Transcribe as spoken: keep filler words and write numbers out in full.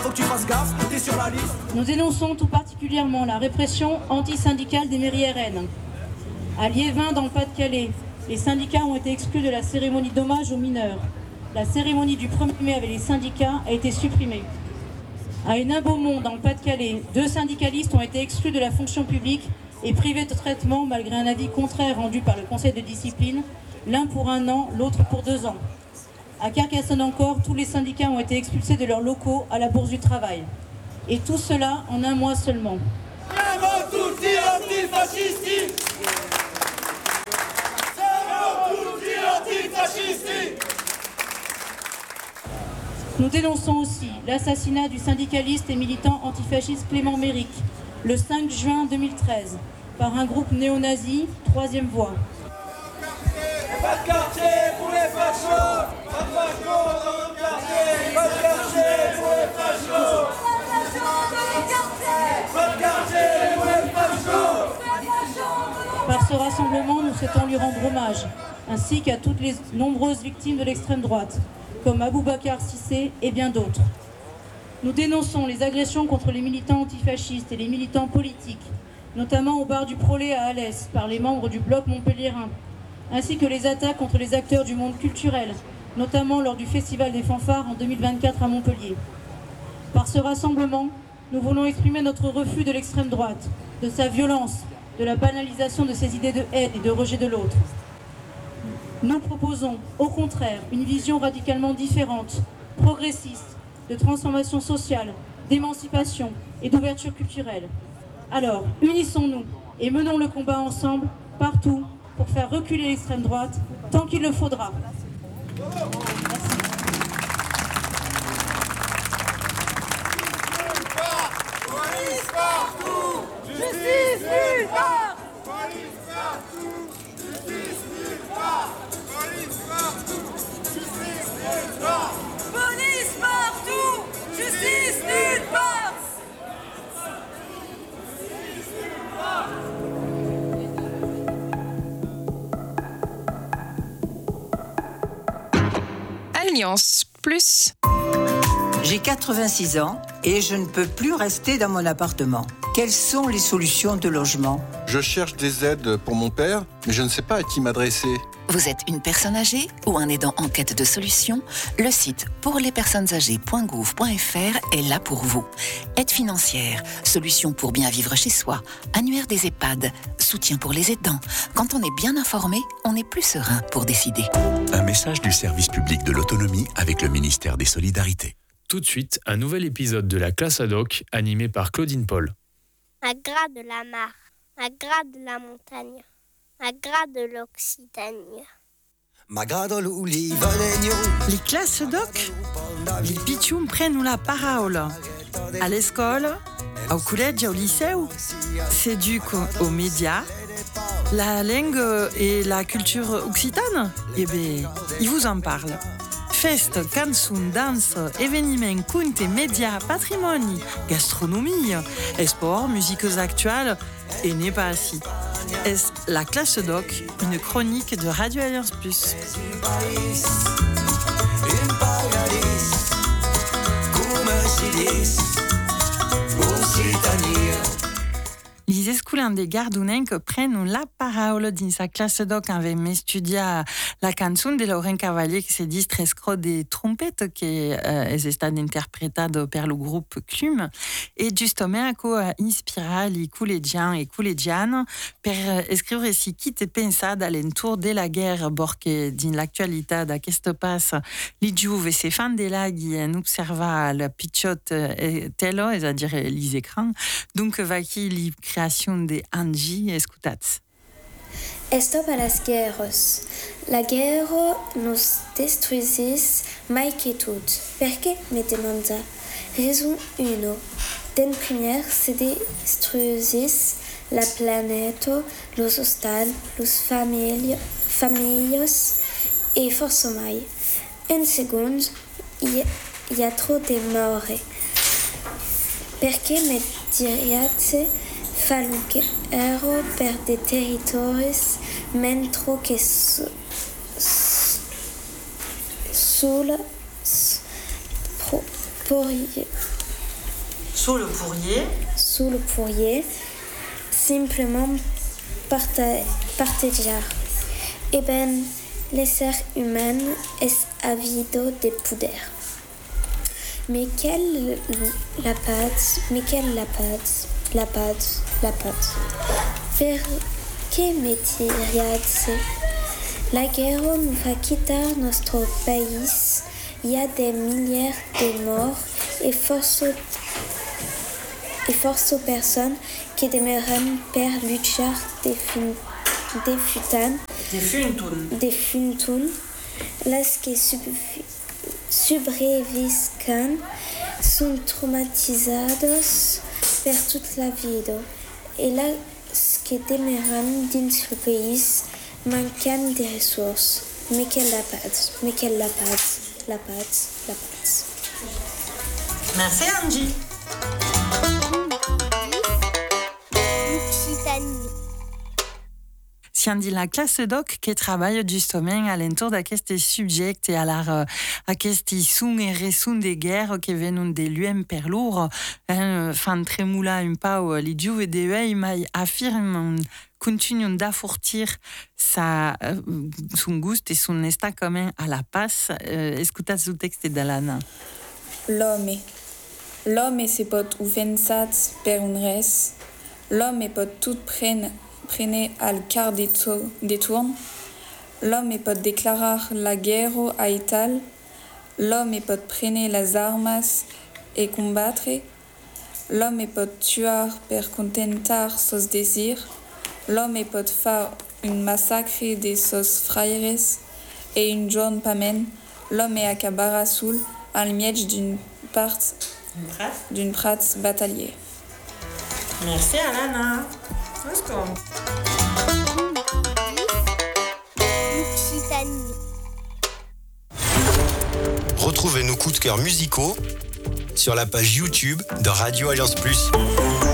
Faut que tu fasses gaffe, t'es sur la liste. Nous dénonçons tout particulièrement la répression anti-syndicale des mairies R N. À Liévin, dans le Pas-de-Calais, les syndicats ont été exclus de la cérémonie d'hommage aux mineurs. La cérémonie du premier mai avec les syndicats a été supprimée. À Hénin-Beaumont, dans le Pas-de-Calais, deux syndicalistes ont été exclus de la fonction publique et privés de traitement malgré un avis contraire rendu par le conseil de discipline, l'un pour un an, l'autre pour deux ans. À Carcassonne encore, tous les syndicats ont été expulsés de leurs locaux à la Bourse du Travail. Et tout cela en un mois seulement. Nous dénonçons aussi l'assassinat du syndicaliste et militant antifasciste Clément Méric, le cinq juin deux mille treize, par un groupe néo-nazi, Troisième Voie. Pas de quartier pour les fachos, pas de fachos dans notre quartier, pas de quartier pour les fachos, pas de quartier pour les fachos. Par ce rassemblement, nous souhaitons lui rendre hommage, ainsi qu'à toutes les nombreuses victimes de l'extrême droite, comme Aboubacar Cissé et bien d'autres. Nous dénonçons les agressions contre les militants antifascistes et les militants politiques, notamment au bar du Prolet à Alès, par les membres du bloc montpelliérain, ainsi que les attaques contre les acteurs du monde culturel, notamment lors du Festival des Fanfares en deux mille vingt-quatre à Montpellier. Par ce rassemblement, nous voulons exprimer notre refus de l'extrême droite, de sa violence, de la banalisation de ses idées de haine et de rejet de l'autre. Nous proposons, au contraire, une vision radicalement différente, progressiste, de transformation sociale, d'émancipation et d'ouverture culturelle. Alors, unissons-nous et menons le combat ensemble, partout, pour faire reculer l'extrême droite, tant qu'il le faudra. Merci. Police partout, justice nulle part. Police partout, justice nulle part. Police partout, justice nulle part. Police partout, justice nulle part. Alliance Plus. J'ai quatre-vingt-six ans et je ne peux plus rester dans mon appartement. Quelles sont les solutions de logement ? Je cherche des aides pour mon père, mais je ne sais pas à qui m'adresser. Vous êtes une personne âgée ou un aidant en quête de solutions ? Le site pour les personnes âgées point gouv point f r est là pour vous. Aide financière, solutions pour bien vivre chez soi, annuaire des EHPAD, soutien pour les aidants. Quand on est bien informé, on est plus serein pour décider. Un message du service public de l'autonomie avec le ministère des Solidarités. Tout de suite, un nouvel épisode de la classe ad hoc animé par Claudine Paul. À gras de la mare, à gras de la montagne, à gras de l'Occitanie. Les classes doc, les pitchoum prennent la parole. À l'école, au collège, au lycée, s'éduquent aux médias, la langue et la culture occitane. Eh bien, ils vous en parlent. Fest, cançons, danse, événements, contes, médias, patrimoine, gastronomie, sport, musiques actuelles, et n'est pas assis. Est la classe doc, une chronique de Radio Alliance Plus. Les escolans de Gardunenc prennent la parole dans sa classe doc avec m'estudia la canzone de Laurent Cavalier qui se dit Trescro des trompettes qui est stata interpretata per le groupe Clume et justement a inspira les collégiens et collégianes per scrivere si chi te pensa d'alentour de la guerre borque dans l'actualité da questo passe li giuve se fan de la qui en observa la picciotte telo, c'est-à-dire les écrans, donc va qui li création de Angie, escutats. Stop a las guerras. La guerra nos destruisis mai que tot. Perché me demanda? Raison uno. Den primer se destruisis la planeta, los hostal, los famili- familles et força mai. En segon, hi, hi ha trop de morts. Perché me diriate falguero per de territoris mentro che su, sul pro, Sous le pourrier. Sous le pourrier. Simplement parta- partager. Eh ben, l'essai humain est avido de poudre. Mais quelle la pâte, mais quelle la pâte, la pâte, la pâte. Per que me tiriate? La guerre nous va quitter notre pays. Il y a des milliers de morts et force, et force personnes qui demeurent pour lutter des futans. Des funtun. Des funtun. Las que sobreviscan sont traumatisados pour toute la vie. Et là, ce qui demeurent dans le pays manquent de ressources. Mais quelle la pâte, mais quelle la pâte. La pâte, la pâte. Merci Angie. L'Occitanie. Si on dit la classe doc qui travaille justement à l'entour d'aquesti subjects et à la aquesti sun et resun de guerre qui viennent de l'U M per lur, hein, fan tremula un pau li giuve de ei mai affirment continuent d'affortir sa, son gust et son état commun à la pace. Euh, Escutas le texte d'Alana. L'homme. L'homme se pot offensat per un res. L'homme pot tout prendre, prendre al quart de tourne. L'homme pot déclarer la guerre a Ital. L'homme peut prendre les armes et combattre. L'homme peut tuer pour contenter ses désirs. L'homme peut faire un massacre de ses frères et une jeune femme. L'homme acabera seul en milieu d'une part d'une prate bataillée. Merci Alana. L'Occitanie. Retrouvez nos coups de cœur musicaux sur la page YouTube de Radio Alliance Plus.